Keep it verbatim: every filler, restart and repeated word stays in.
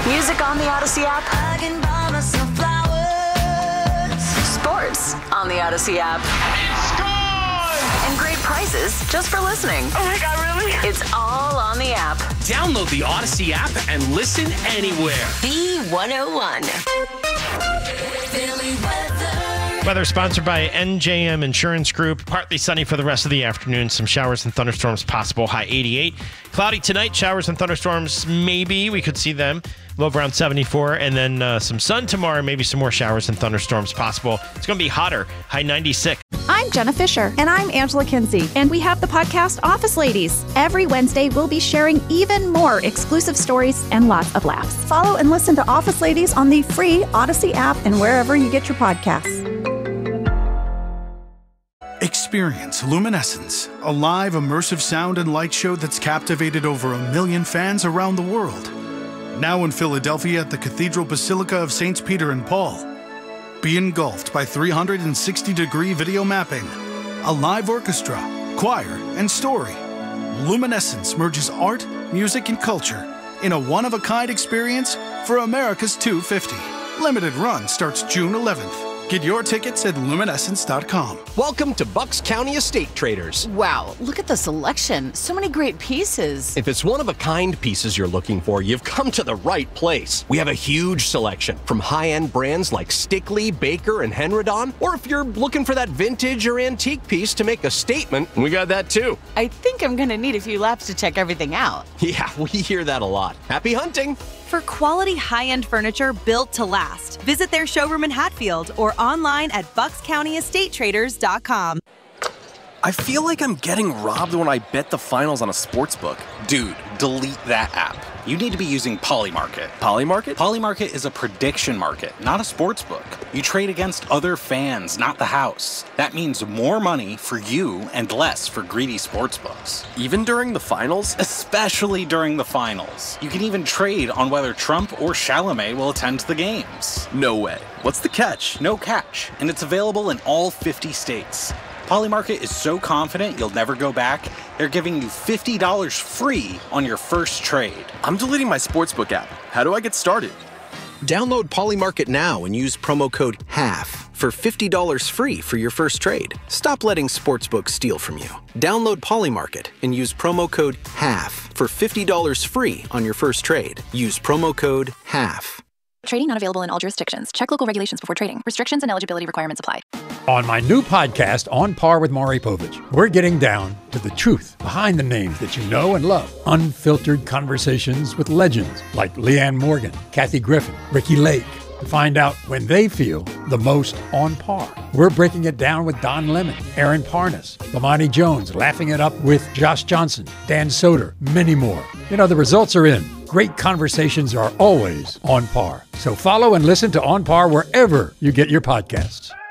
Music on the Odyssey app. I can buy myself flowers. Sports on the Odyssey app. It's gone! And great prizes just for listening. Oh my God, really? It's all on the app. Download the Odyssey app and listen anywhere. B one oh one. Philly weather. Weather sponsored by N J M Insurance Group. Partly sunny for the rest of the afternoon. Some showers and thunderstorms possible. High eighty-eight. Cloudy tonight. Showers and thunderstorms. Maybe we could see them. Low around seventy-four. And then uh, some sun tomorrow. Maybe some more showers and thunderstorms possible. It's going to be hotter. High ninety-six. I'm Jenna Fisher. And I'm Angela Kinsey. And we have the podcast Office Ladies. Every Wednesday, we'll be sharing even more exclusive stories and lots of laughs. Follow and listen to Office Ladies on the free Odyssey app and wherever you get your podcasts. Experience Luminescence, a live immersive sound and light show that's captivated over a million fans around the world. Now in Philadelphia at the Cathedral Basilica of Saints Peter and Paul. Be engulfed by three hundred sixty degree video mapping, a live orchestra, choir, and story. Luminescence merges art, music, and culture in a one-of-a-kind experience for America's two fifty. Limited run starts June eleventh. Get your tickets at luminescence dot com. Welcome to Bucks County Estate Traders. Wow, look at the selection. So many great pieces. If it's one-of-a-kind pieces you're looking for, you've come to the right place. We have a huge selection from high-end brands like Stickley, Baker, and Henredon. Or if you're looking for that vintage or antique piece to make a statement, we got that too. I think I'm going to need a few laps to check everything out. Yeah, we hear that a lot. Happy hunting! For quality high-end furniture built to last, visit their showroom in Hatfield or online at bucks county estate traders dot com. I feel like I'm getting robbed when I bet the finals on a sportsbook. Dude, delete that app. You need to be using Polymarket. Polymarket? Polymarket is a prediction market, not a sports book. You trade against other fans, not the house. That means more money for you and less for greedy sports books. Even during the finals? Especially during the finals. You can even trade on whether Trump or Chalamet will attend the games. No way. What's the catch? No catch, and it's available in all fifty states. Polymarket is so confident you'll never go back, they're giving you fifty dollars free on your first trade. I'm deleting my sportsbook app. How do I get started? Download Polymarket now and use promo code HALF for fifty dollars free for your first trade. Stop letting sportsbooks steal from you. Download Polymarket and use promo code HALF for fifty dollars free on your first trade. Use promo code HALF. Trading not available in all jurisdictions. Check local regulations before trading. Restrictions and eligibility requirements apply. On my new podcast, On Par with Maury Povich, we're getting down to the truth behind the names that you know and love. Unfiltered conversations with legends like Leanne Morgan, Kathy Griffin, Ricky Lake, to find out when they feel the most on par. We're breaking it down with Don Lemon, Aaron Parnas, Lamani Jones, laughing it up with Josh Johnson, Dan Soder, many more. You know, the results are in. Great conversations are always on par. So follow and listen to On Par wherever you get your podcasts.